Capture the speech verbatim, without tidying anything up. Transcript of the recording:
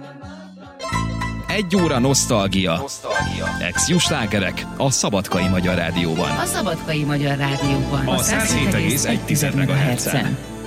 Egy óra nosztalgia. Ex-jó slágerek a Szabadkai Magyar Rádióban. A Szabadkai Magyar Rádióban. A száz hét egész egy megahertzen.